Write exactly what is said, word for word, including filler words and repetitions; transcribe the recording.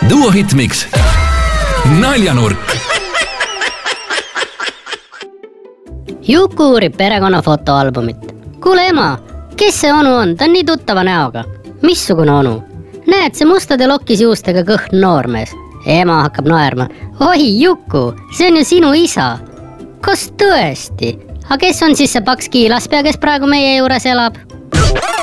Duo Hitmix. Naljanurk. Juku uurib perekonna fotoalbumit. Kuule ema, kes see onu on? Ta on nii tuttava näoga. Missugune onu? Näed, see mustade lokkis juustega kõhn noormees. Ema hakkab naerma. Oi, Juku, see on ju sinu isa. Kas tõesti? Aga kes on siis see paks kiilaspea, kes praegu meie juures elab?